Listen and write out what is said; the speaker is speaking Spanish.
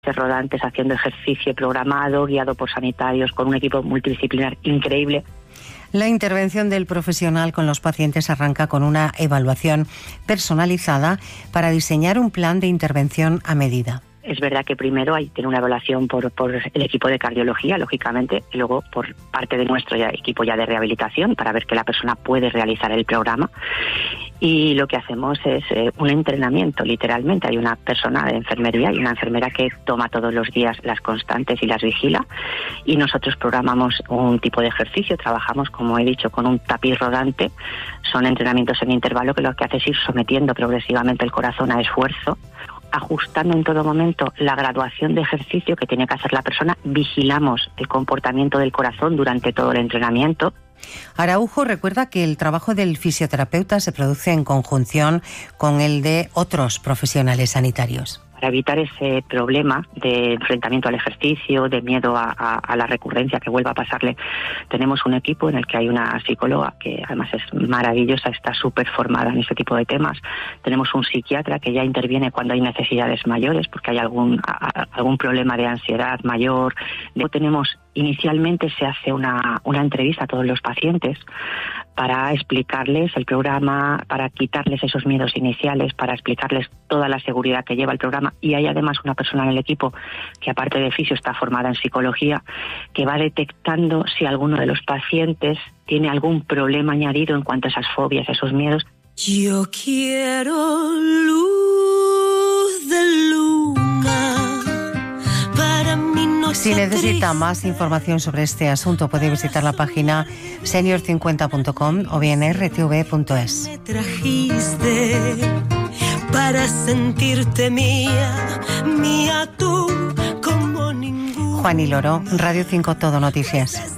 meses rodantes haciendo ejercicio programado, guiado por sanitarios, con un equipo multidisciplinar increíble. La intervención del profesional con los pacientes arranca con una evaluación personalizada para diseñar un plan de intervención a medida. Es verdad que primero hay que tener una evaluación por el equipo de cardiología, lógicamente, y luego por parte de nuestro equipo ya de rehabilitación para ver que la persona puede realizar el programa. Y lo que hacemos es un entrenamiento, literalmente. Hay una persona de enfermería y una enfermera que toma todos los días las constantes y las vigila. Y nosotros programamos un tipo de ejercicio, trabajamos, como he dicho, con un tapiz rodante. Son entrenamientos en intervalo que lo que hace es ir sometiendo progresivamente el corazón a esfuerzo, ajustando en todo momento la graduación de ejercicio que tiene que hacer la persona. Vigilamos el comportamiento del corazón durante todo el entrenamiento. Araujo recuerda que el trabajo del fisioterapeuta se produce en conjunción con el de otros profesionales sanitarios. Para evitar ese problema de enfrentamiento al ejercicio, de miedo a la recurrencia que vuelva a pasarle, tenemos un equipo en el que hay una psicóloga que además es maravillosa, está súper formada en ese tipo de temas. Tenemos un psiquiatra que ya interviene cuando hay necesidades mayores, porque hay algún problema de ansiedad mayor. Inicialmente se hace una entrevista a todos los pacientes para explicarles el programa, para quitarles esos miedos iniciales, para explicarles toda la seguridad que lleva el programa. Y hay además una persona en el equipo que, aparte de fisio, está formada en psicología, que va detectando si alguno de los pacientes tiene algún problema añadido en cuanto a esas fobias, esos miedos. Yo quiero luz de luna. Si necesita más información sobre este asunto, puede visitar la página senior50.com o bien rtv.es. Me trajiste para sentirte mía, mía tú como ningún. Juan y Loro, Radio 5 Todo Noticias.